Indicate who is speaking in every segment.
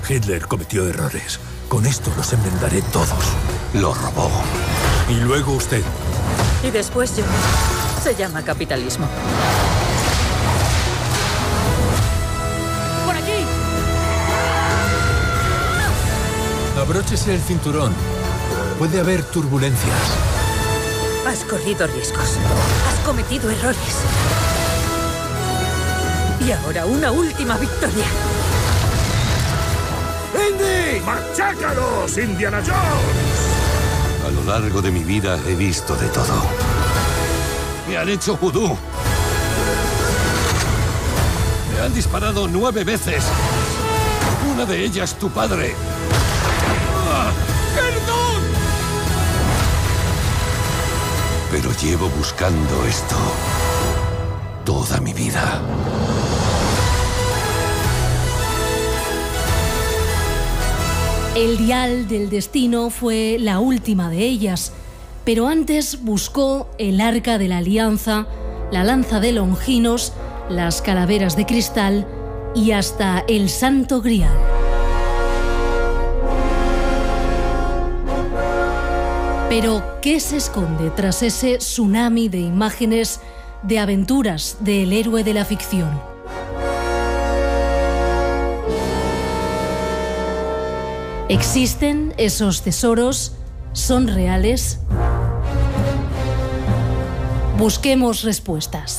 Speaker 1: Hitler cometió errores. Con esto los enmendaré todos.
Speaker 2: Lo robó.
Speaker 1: Y luego usted.
Speaker 3: Y después yo. Se llama capitalismo. ¡Por aquí!
Speaker 1: Abróchese el cinturón. Puede haber turbulencias.
Speaker 3: Has corrido riesgos. Has cometido errores. Y ahora una última victoria.
Speaker 4: ¡Indy! ¡Machácalos, Indiana Jones!
Speaker 2: A lo largo de mi vida he visto de todo. Me han hecho vudú. Me han disparado 9 veces. Una de ellas tu padre. ¡Ah! ¡Perdón! Pero llevo buscando esto toda mi vida.
Speaker 5: El dial del destino fue la última de ellas, pero antes buscó el arca de la alianza, la lanza de Longinos, las calaveras de cristal y hasta el Santo Grial. Pero, ¿qué se esconde tras ese tsunami de imágenes de aventuras del héroe de la ficción? ¿Existen esos tesoros? ¿Son reales? Busquemos respuestas.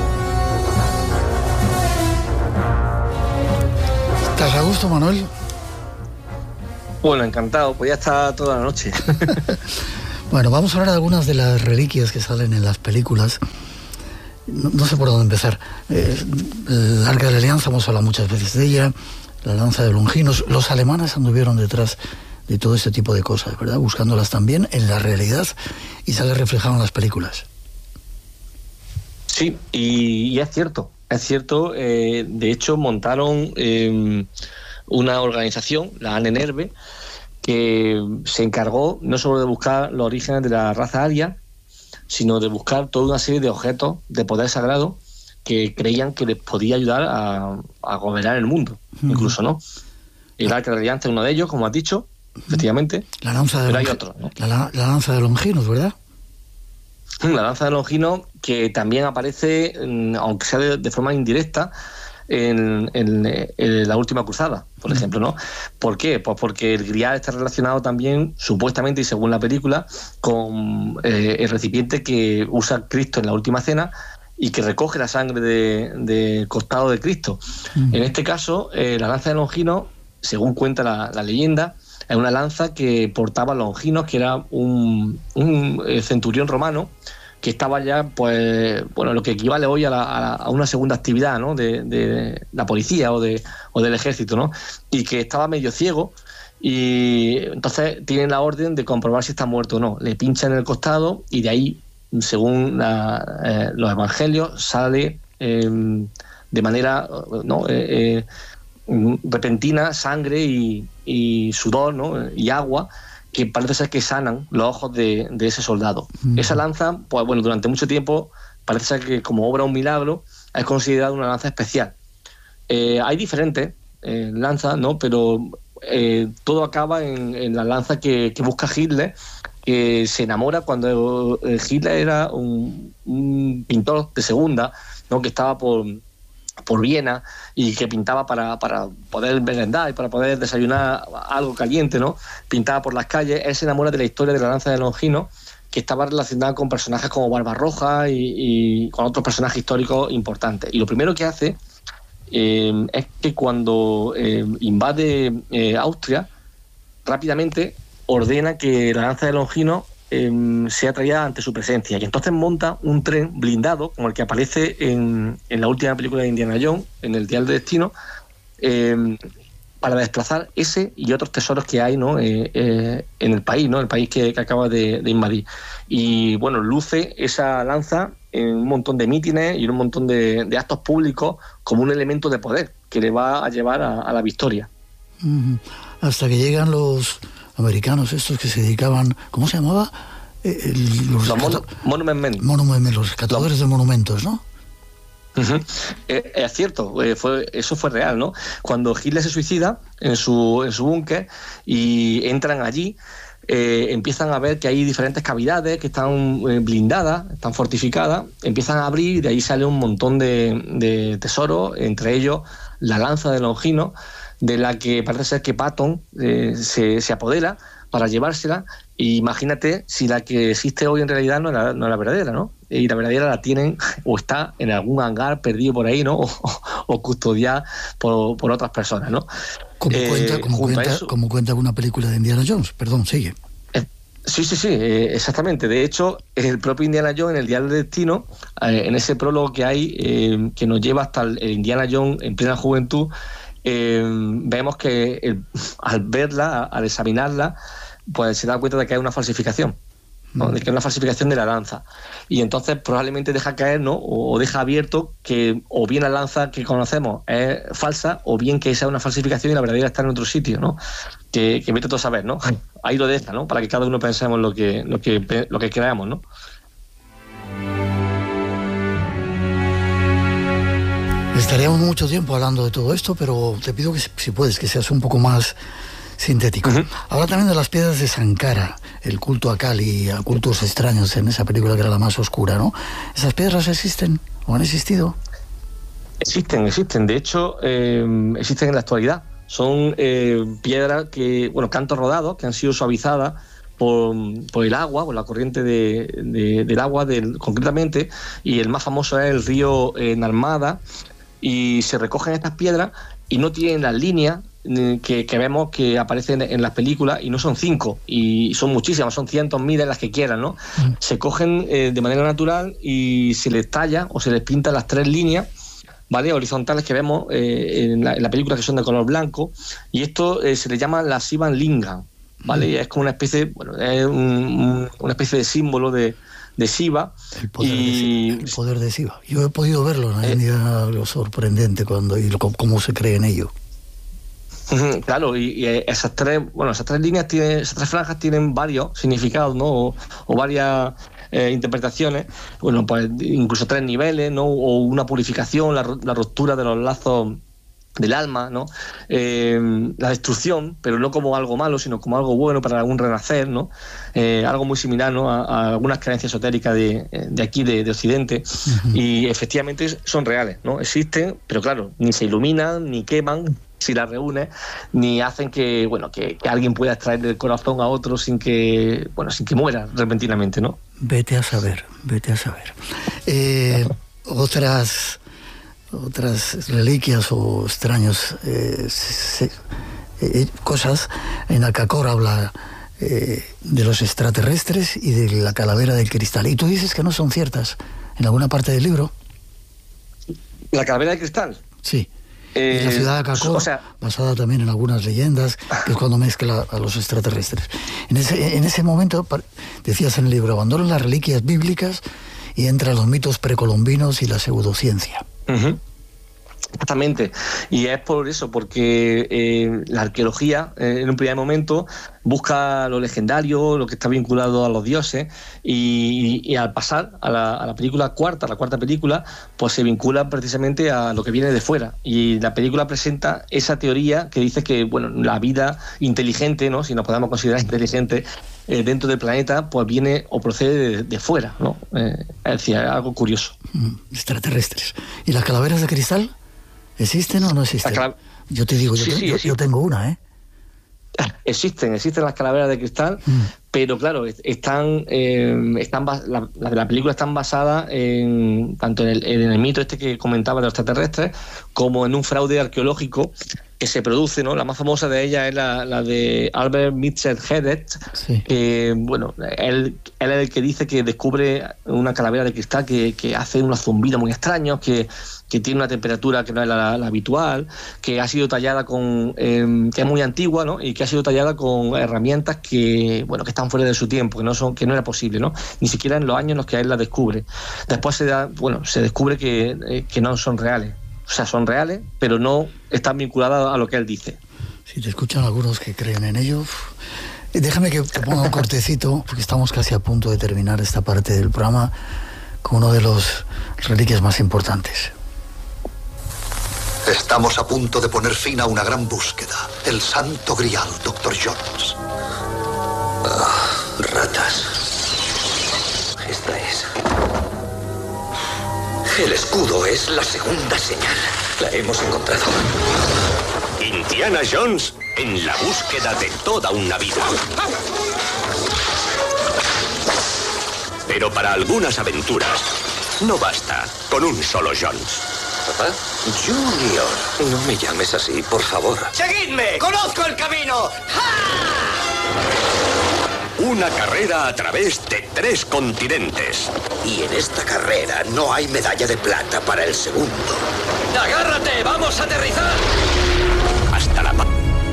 Speaker 6: ¿Estás a gusto, Manuel?
Speaker 7: Bueno, encantado. Podía estar toda la noche.
Speaker 6: Bueno, vamos a hablar de algunas de las reliquias que salen en las películas. No sé por dónde empezar. El Arca de la Alianza, hemos hablado muchas veces de ella. La lanza de Longinos. Los alemanes anduvieron detrás de todo este tipo de cosas, ¿verdad? Buscándolas también en la realidad y sale reflejado en las películas.
Speaker 7: Sí, y es cierto. Es cierto. De hecho, montaron una organización, la Ahnenerbe, que se encargó no solo de buscar los orígenes de la raza aria, sino de buscar toda una serie de objetos de poder sagrado que creían que les podía ayudar a gobernar el mundo, incluso, ¿no? El Arca de la Alianza es uno de ellos, como has dicho, efectivamente.
Speaker 6: La lanza de
Speaker 7: pero hay otros, ¿no?
Speaker 6: La lanza de Longinos, ¿verdad?
Speaker 7: La lanza de Longinos, que también aparece, aunque sea de forma indirecta, en la última cruzada, por ejemplo, ¿no? ¿Por qué? Pues porque el grial está relacionado también, supuestamente y según la película, con el recipiente que usa Cristo en la última cena y que recoge la sangre del costado de Cristo. En este caso, la lanza de Longinos, según cuenta la leyenda, es una lanza que portaba Longinos, que era un centurión romano que estaba ya, pues, bueno, lo que equivale hoy a una segunda actividad, ¿no? de la policía o del ejército, ¿no? Y que estaba medio ciego, y entonces tienen la orden de comprobar si está muerto o no. Le pinchan en el costado y de ahí, según los evangelios, sale de manera repentina sangre y sudor, ¿no? Y agua, que parece ser que sanan los ojos de ese soldado. Esa lanza, pues bueno, durante mucho tiempo parece ser que, como obra un milagro, es considerada una lanza especial. Hay diferentes lanzas, ¿no? Pero todo acaba en la lanza que busca Hitler, que se enamora cuando Hitler era un pintor de segunda, ¿no? Que estaba por Viena y que pintaba para poder merendar y para poder desayunar algo caliente, ¿no? Pintaba por las calles. Él se enamora de la historia de la lanza de Longinos, que estaba relacionada con personajes como Barbarroja y con otros personajes históricos importantes. Y lo primero que hace es que cuando invade Austria, rápidamente ordena que la lanza de Longinos sea traída ante su presencia, y entonces monta un tren blindado como el que aparece en la última película de Indiana Jones, en el Dial del Destino, para desplazar ese y otros tesoros que hay, ¿no? En el país, ¿no? El país que acaba de invadir. Y bueno, luce esa lanza en un montón de mítines y en un montón de actos públicos como un elemento de poder que le va a llevar a la victoria.
Speaker 6: Hasta que llegan los americanos estos que se dedicaban, ¿cómo se llamaba?
Speaker 7: Los Monument Men.
Speaker 6: Los rescatadores de monumentos, ¿no?
Speaker 7: Es cierto, eso fue real, ¿no? Cuando Hitler se suicida en su búnker y entran allí, empiezan a ver que hay diferentes cavidades que están blindadas, están fortificadas, empiezan a abrir y de ahí sale un montón de tesoros, entre ellos la lanza de Longino, de la que parece ser que Patton se apodera para llevársela. Y imagínate si la que existe hoy en realidad no es la verdadera, ¿no? Y la verdadera la tienen o está en algún hangar perdido por ahí, ¿no? O custodiada por otras personas, ¿no?
Speaker 6: Como cuenta una película de Indiana Jones. Perdón, sigue.
Speaker 7: Sí, exactamente. De hecho, el propio Indiana Jones, en el Dial del Destino, en ese prólogo que hay, que nos lleva hasta el Indiana Jones en plena juventud, vemos que al verla, al examinarla, pues se da cuenta de que hay una falsificación, ¿no? De que es una falsificación de la lanza. Y entonces probablemente deja caer, ¿no? O deja abierto que o bien la lanza que conocemos es falsa, o bien que esa es una falsificación y la verdadera está en otro sitio, ¿no? Que vete todo a saber, ¿no? Ahí lo deja, ¿no? Para que cada uno pensemos lo que creamos, ¿no?
Speaker 6: Estaríamos mucho tiempo hablando de todo esto, pero te pido que, si puedes, que seas un poco más sintético. Habla también de las piedras de Sankara, el culto a Kali, a cultos extraños en esa película que era la más oscura, ¿no? ¿Esas piedras existen o han existido?
Speaker 7: Existen. De hecho, existen en la actualidad. Son piedras cantos rodados que han sido suavizadas por el agua, por la corriente del agua, concretamente, y el más famoso es el río Narmada, y se recogen estas piedras y no tienen las líneas que vemos que aparecen en las películas, y no son 5, y son muchísimas, son cientos, miles, las que quieran, ¿no? Se cogen de manera natural y se les talla o se les pintan las 3 líneas, ¿vale?, horizontales que vemos en la película, que son de color blanco, y esto se le llama la Sivan Lingam, ¿vale? Y es como una especie, es una especie de símbolo de Shiva.
Speaker 6: El poder de Shiva. Yo he podido verlo en la India, lo sorprendente cómo se cree en ello.
Speaker 7: Claro, y esas tres líneas esas 3 franjas tienen varios significados, ¿no? O varias interpretaciones, bueno, pues incluso 3 niveles, ¿no? O una purificación, la ruptura de los lazos del alma, ¿no? La destrucción, pero no como algo malo, sino como algo bueno para algún renacer, ¿no? Algo muy similar, ¿no? a algunas creencias esotéricas de aquí, de Occidente. Y efectivamente son reales, ¿no? Existen, pero claro, ni se iluminan, ni queman si las reúnes, ni hacen que alguien pueda extraer del corazón a otro sin que muera repentinamente, ¿no?
Speaker 6: Vete a saber. Otras reliquias o extraños cosas. En Akakor habla de los extraterrestres y de la calavera del cristal, y tú dices que no son ciertas en alguna parte del libro.
Speaker 7: ¿La calavera de cristal?
Speaker 6: Sí. Y la ciudad de Akakor, basada también en algunas leyendas, que es cuando mezcla a los extraterrestres. En ese momento, decías en el libro, abandonan las reliquias bíblicas y entran los mitos precolombinos y la pseudociencia.
Speaker 7: Exactamente, y es por eso, porque la arqueología en un primer momento busca lo legendario, lo que está vinculado a los dioses, y al pasar a la cuarta película, pues se vincula precisamente a lo que viene de fuera, y la película presenta esa teoría que dice que la vida inteligente, ¿no?, si nos podemos considerar inteligente, dentro del planeta, pues viene o procede de fuera, ¿no? Es decir, algo curioso.
Speaker 6: Extraterrestres. ¿Y las calaveras de cristal? ¿Existen o no existen? Yo te digo, yo tengo una, ¿eh?
Speaker 7: Existen las calaveras de cristal, pero claro, la de la película están basadas tanto en el mito que comentaba de los extraterrestres, como en un fraude arqueológico que se produce, ¿no? La más famosa de ellas es la de Albert Mitchell Hedet,
Speaker 6: sí.
Speaker 7: Que, él es el que dice que descubre una calavera de cristal que hace unos zumbidos muy extraños, que tiene una temperatura que no es la habitual, que ha sido tallada que es muy antigua, ¿no? Y que ha sido tallada con herramientas que están fuera de su tiempo, que no era posible, ¿no? Ni siquiera en los años en los que él la descubre. Después se descubre que no son reales. O sea, son reales, pero no están vinculadas a lo que él dice.
Speaker 6: Si te escuchan algunos que creen en ello, déjame que te ponga un cortecito, porque estamos casi a punto de terminar esta parte del programa con uno de los reliquias más importantes.
Speaker 8: Estamos a punto de poner fin a una gran búsqueda. El Santo Grial, Dr. Jones.
Speaker 1: Ratas. Esta es. El escudo es la segunda señal. La hemos encontrado.
Speaker 9: Indiana Jones en la búsqueda de toda una vida. Pero para algunas aventuras no basta con un solo Jones.
Speaker 1: ¿Papá? Junior, no me llames así, por favor.
Speaker 10: ¡Seguidme! ¡Conozco el camino! ¡Ja!
Speaker 9: Una carrera a través de 3 continentes.
Speaker 1: Y en esta carrera no hay medalla de plata para el segundo.
Speaker 10: ¡Agárrate! ¡Vamos a aterrizar!
Speaker 9: Hasta la paz.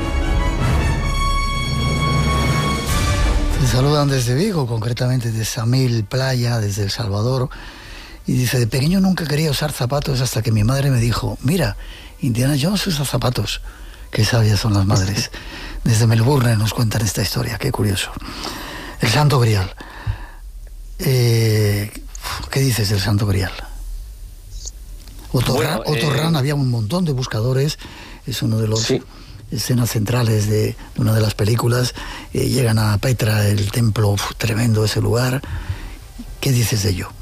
Speaker 6: Se saludan desde Vigo, concretamente de Samil Playa, desde El Salvador. Y dice, de pequeño nunca quería usar zapatos hasta que mi madre me dijo, mira, Indiana Jones usa zapatos. Qué sabias son las madres. Desde Melbourne nos cuentan esta historia, qué curioso. El Santo Grial. ¿Qué dices del Santo Grial? Otto Rahn, había un montón de buscadores, es uno de los escenas centrales de una de las películas. Llegan a Petra, el templo, tremendo ese lugar. ¿Qué dices de ello?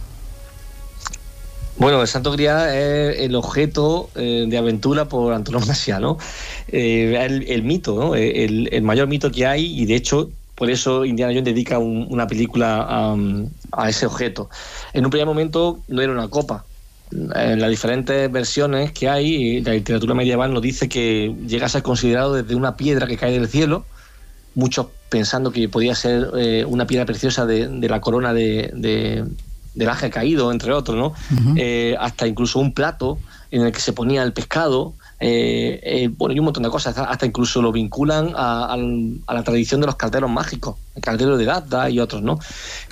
Speaker 7: Bueno, el Santo Grial es el objeto de aventura por antonomasia, ¿no? El mito, ¿no? El mayor mito que hay, y de hecho por eso Indiana Jones dedica una película a ese objeto. En un primer momento no era una copa. En las diferentes versiones que hay, la literatura medieval nos dice que llega a ser considerado desde una piedra que cae del cielo, muchos pensando que podía ser una piedra preciosa de la corona del ángel caído, entre otros, ¿no? Uh-huh. Hasta incluso un plato en el que se ponía el pescado, bueno, y un montón de cosas, hasta incluso lo vinculan a la tradición de los calderos mágicos, el caldero de Dazda y otros, ¿no?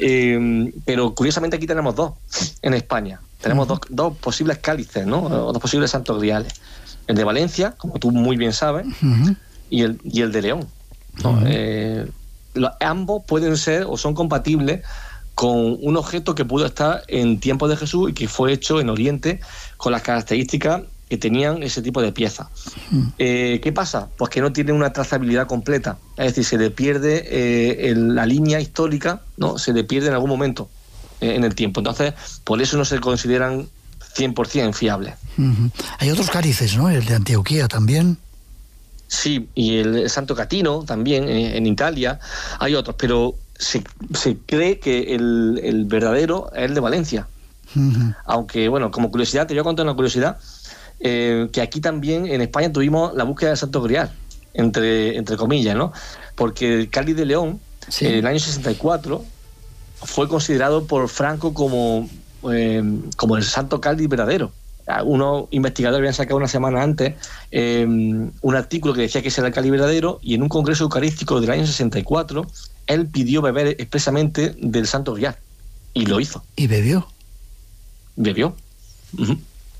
Speaker 7: Pero curiosamente aquí tenemos 2 en España. Tenemos dos posibles cálices, ¿no? Dos posibles santos griales. El de Valencia, como tú muy bien sabes, uh-huh, y el de León, ¿no? Uh-huh. Ambos pueden ser o son compatibles con un objeto que pudo estar en tiempos de Jesús y que fue hecho en Oriente con las características que tenían ese tipo de piezas. ¿Qué pasa? Pues que no tiene una trazabilidad completa, es decir, se le pierde la línea histórica, ¿no? Se le pierde en algún momento en el tiempo. Entonces, por eso no se consideran 100% fiables. Uh-huh.
Speaker 6: Hay otros cálices, ¿no? El de Antioquía también.
Speaker 7: Sí, y el Santo Catino también en Italia. Hay otros, pero se cree que el verdadero es el de Valencia. Uh-huh. Aunque, bueno, como curiosidad, te voy a contar una curiosidad, que aquí también en España tuvimos la búsqueda del Santo Grial, entre comillas, ¿no? Porque el cáliz de León, sí, en el año 64, fue considerado por Franco como el santo cáliz verdadero. Unos investigadores habían sacado una semana antes un artículo que decía que ese era el cáliz verdadero, y en un congreso eucarístico del año 64 él pidió beber expresamente del Santo Grial y lo hizo.
Speaker 6: ¿Y bebió?
Speaker 7: Bebió. Uh-huh.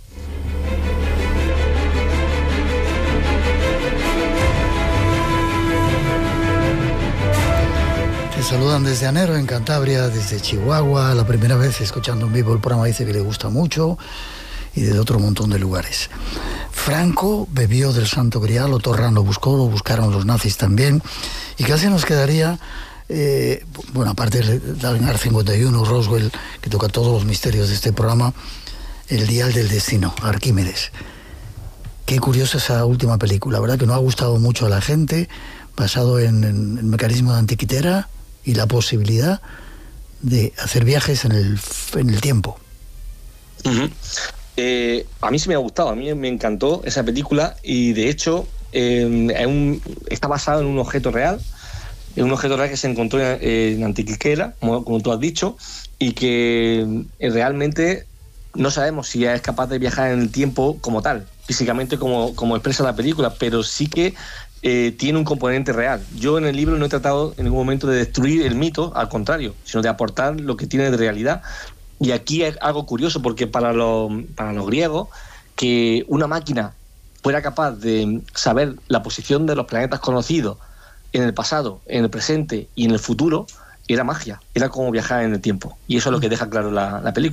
Speaker 6: Te saludan desde Anero, en Cantabria, desde Chihuahua. La primera vez escuchando en vivo el programa, dice que le gusta mucho, y desde otro montón de lugares. Franco bebió del Santo Grial, Otto Rahn lo buscó, lo buscaron los nazis también, y casi nos quedaría, bueno, aparte de Dalgar 51, Roswell, que toca todos los misterios de este programa, el Dial del Destino, Arquímedes. Qué curiosa esa última película, ¿verdad? Que no ha gustado mucho a la gente, basado en el mecanismo de Antiquitera y la posibilidad de hacer viajes en el tiempo.
Speaker 7: Uh-huh. A mí sí me ha gustado, a mí me encantó esa película, y de hecho está basado en un objeto real, que se encontró en Antiquitera, como tú has dicho, y que realmente no sabemos si es capaz de viajar en el tiempo como tal, físicamente como expresa la película, pero sí que tiene un componente real. Yo en el libro no he tratado en ningún momento de destruir el mito, al contrario, sino de aportar lo que tiene de realidad. Y aquí es algo curioso, porque para los griegos, que una máquina fuera capaz de saber la posición de los planetas conocidos en el pasado, en el presente y en el futuro, era magia, era como viajar en el tiempo. Y eso es lo que deja claro la película.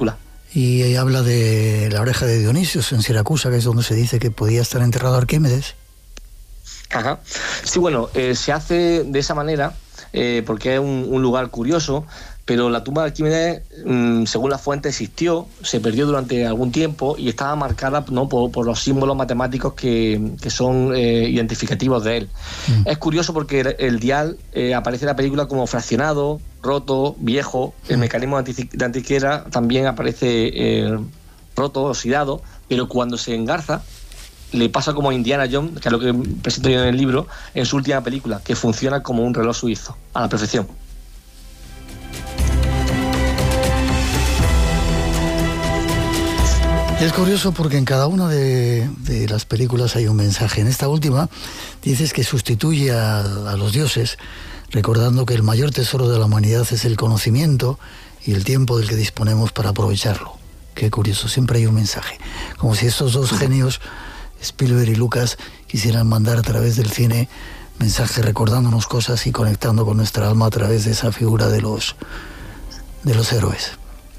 Speaker 6: Y habla de la oreja de Dionisios en Siracusa, que es donde se dice que podía estar enterrado Arquímedes.
Speaker 7: Ajá. Sí, bueno, se hace de esa manera porque es un lugar curioso, pero la tumba de Arquímedes, según la fuente, existió, se perdió durante algún tiempo y estaba marcada, ¿no?, por los símbolos matemáticos que son identificativos de él. Es curioso porque el dial aparece en la película como fraccionado, roto, viejo. El mecanismo de antiquera también aparece roto, oxidado, pero cuando se engarza le pasa como a Indiana Jones, que es lo que presento yo en el libro, en su última película, que funciona como un reloj suizo, a la perfección.
Speaker 6: Es curioso porque en cada una de las películas hay un mensaje. En esta última dices que sustituye a los dioses, recordando que el mayor tesoro de la humanidad es el conocimiento y el tiempo del que disponemos para aprovecharlo. Qué curioso, siempre hay un mensaje. Como si estos dos genios, Spielberg y Lucas, quisieran mandar a través del cine mensajes recordándonos cosas y conectando con nuestra alma a través de esa figura de los héroes.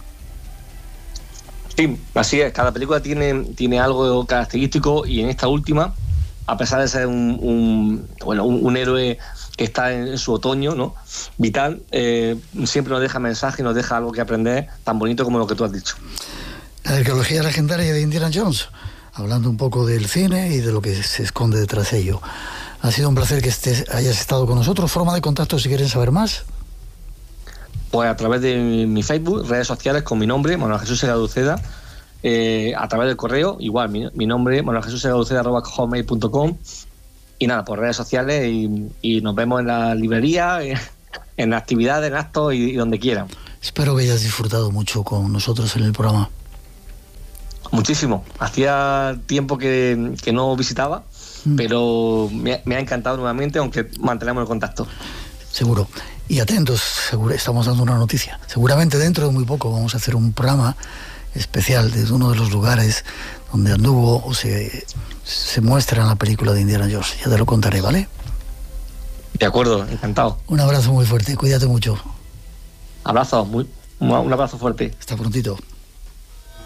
Speaker 7: Sí, así es. Cada película tiene algo característico, y en esta última, a pesar de ser un héroe que está en su otoño, ¿no?, vital, siempre nos deja mensaje y nos deja algo que aprender tan bonito como lo que tú has dicho.
Speaker 6: La arqueología legendaria de Indiana Jones, hablando un poco del cine y de lo que se esconde detrás de ello. Ha sido un placer que hayas estado con nosotros. Forma de contacto si quieren saber más.
Speaker 7: Pues a través de mi Facebook, redes sociales con mi nombre, Manuel Jesús Segaduceda, a través del correo, igual, mi nombre, manueljesussegaduceda@hotmail.com, y nada, por redes sociales, y nos vemos en la librería, en actividades, en actos y donde quieran.
Speaker 6: Espero que hayas disfrutado mucho con nosotros en el programa.
Speaker 7: Muchísimo. Hacía tiempo que no visitaba, pero me ha encantado nuevamente, aunque mantenemos el contacto.
Speaker 6: Seguro. Y atentos, estamos dando una noticia. Seguramente dentro de muy poco vamos a hacer un programa especial desde uno de los lugares donde anduvo o se muestra en la película de Indiana Jones. Ya te lo contaré, ¿vale?
Speaker 7: De acuerdo, encantado.
Speaker 6: Un abrazo muy fuerte, cuídate mucho.
Speaker 7: Abrazo, un abrazo fuerte.
Speaker 6: Hasta prontito.